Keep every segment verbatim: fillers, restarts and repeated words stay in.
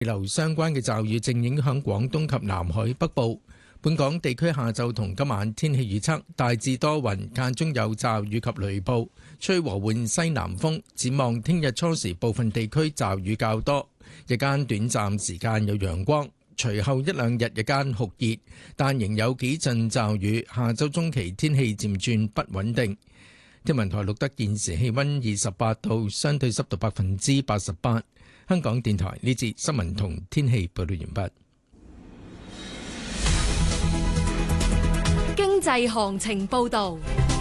流相關嘅驟雨正影響廣東及南海北部。本港地區下晝同今晚天氣預測大致多雲，間中有驟雨及雷暴，吹和緩西南風。展望聽日初時部分地區驟雨較多，日間短暫時間有陽光，隨後一兩日日間酷熱，但仍有幾陣驟雨。下週中期天氣漸轉不穩定。天文台錄得現時氣溫二十八度，相對濕度百分之八十八。香港電台呢節新聞同天氣報道完畢。 經濟行情報道，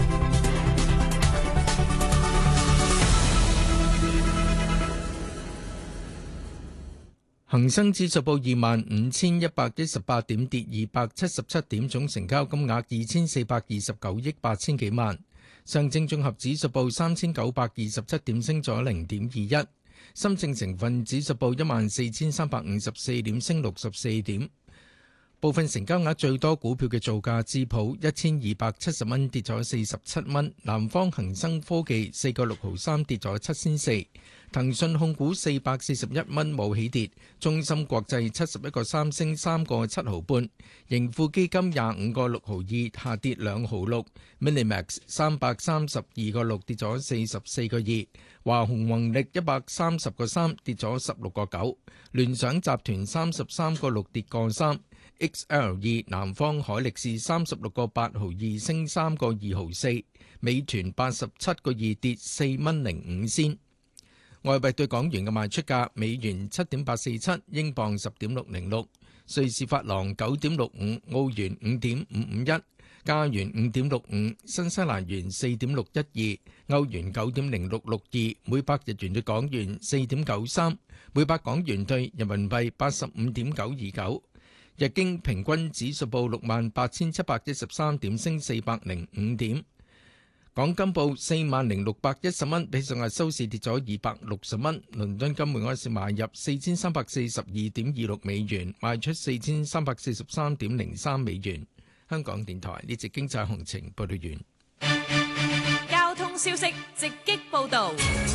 恒生指數報二萬五千一百一十八點，跌二百七十七點，總成交金額二千四百二十九億八千幾萬。上證綜合指數報三千九百二十七點，升咗零點二一。深證成分指數報一萬四千三百五十四點，升六十四點。部分成交額最多股票嘅造價：智普一千二百七十蚊，跌咗四十七蚊；南方恒生科技四個六毫三，跌咗七仙四；騰訊控股四百四十一蚊，冇起跌；中芯國際七十一個三，升三個七毫半；盈富基金廿五個六毫二，下跌兩毫六；Minimax 三百三十二個六，跌咗四十四個二；華虹宏力一百三十個三，跌咗十六個九；聯想集團三十三個六，跌個三。X L 二南方海力士三十六個八毫二，升三個二毫四，美團八十七個二，跌四蚊零五仙。外幣對港元嘅賣出價：美元七點八四七，英鎊十點六零六，瑞士法郎九點六五，澳元五點五五一，加元五點六五，新西蘭元四點六一二，歐元九點零六六二，每百日元對港元四點九三，每百港元對人民幣八十五點九二九。日經平均指數報六萬八千七百一十三點，升四百零五點。港金報四萬零六百一十蚊，比上日收市跌咗二百六十蚊。倫敦金每安士買入四千三百四十二點二六美元，賣出四千三百四十三點零三美元。香港電台呢節經濟行情報道完。 交通消息直擊報導。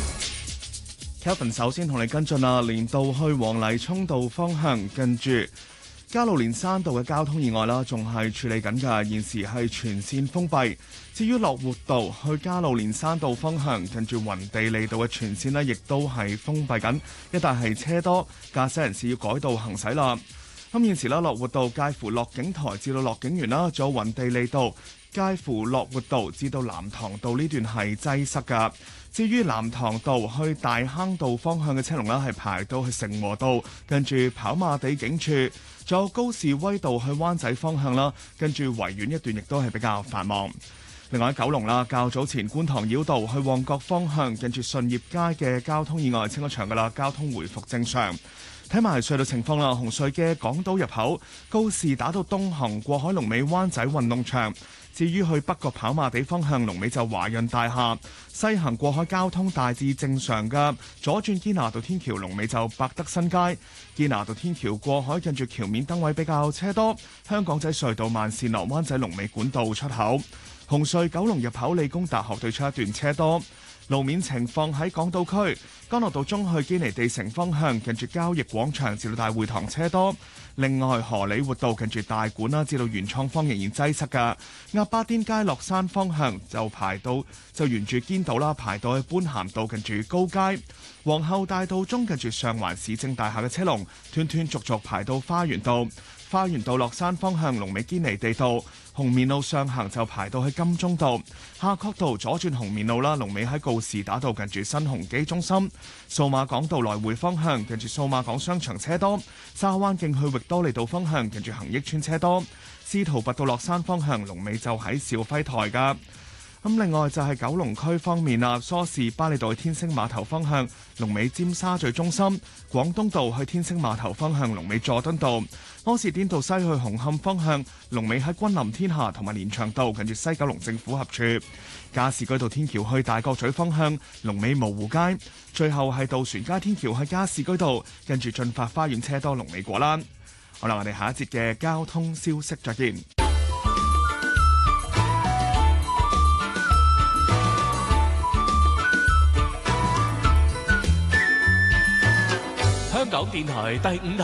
Kevin 首先同你跟進啊，連道去黃泥涌道方向近住加路連山道嘅交通意外啦，仲係處理緊㗎，現時係全線封閉。至於樂活道去加路連山道方向，近住雲地利道嘅全線呢，亦都係封閉緊，一帶係車多，駕駛人士要改道行駛啦。咁現時呢，樂活道介乎樂景台至到樂景園啦，仲有雲地利道介乎樂活道至到南塘道呢段係擠塞㗎。至於南塘道去大坑道方向嘅車龍呢，係排到去成和道，跟住跑馬地警署，仲有高士威道去灣仔方向啦，跟住維園一段亦都係比較繁忙。另外喺九龍啦，較早前觀塘繞道去旺角方向，跟住順業街嘅交通意外清咗場㗎啦，交通回復正常。睇埋隧道情況啦，紅隧嘅港島入口告士打道東行過海龍尾灣仔運動場。至於去北角跑馬地方向龍尾就華潤大廈，西行過海交通大致正常㗎，左轉堅拿道天橋龍尾就百德新街，堅拿道天橋過海近住橋面燈位比較車多，香港仔隧道慢線落灣仔龍尾管道出口，紅隧九龍入口理工大學對出一段車多。路面情況喺港島區，干諾道中去堅尼地城方向，近住交易廣場至到大會堂車多。另外，荷里活道近住大館啦，至到元創方仍然擠塞㗎。鴨巴甸街落山方向就排到就沿住堅道啦，排到去般咸道近住高街。皇后大道中近住上環市政大廈嘅車龍，斷斷續續排到花園道。花園道落山方向龍尾堅尼地道，紅棉路上行就排到去金鐘道。夏慤道左轉紅棉路啦，龍尾喺告士打道近住新鴻基中心。數碼港道來回方向近住數碼港商場車多。沙灣徑去域多利道方向近住恒益邨車多。司徒拔道落山方向龍尾就喺肇輝台㗎。咁另外就係九龍區方面啊，梳士巴利道去天星碼頭方向龍尾尖沙咀中心，廣東道去天星碼頭方向龍尾佐敦道，柯士甸道西去紅磡方向龍尾喺君臨天下同埋連翔道近住西九龍政府合署，加士居道天橋去大角咀方向龍尾蕪湖街，最後係渡船街天橋去加士居道跟住進發花園車多龍尾果欄。好啦，我哋下一節嘅交通消息再見。 香港電台第五台。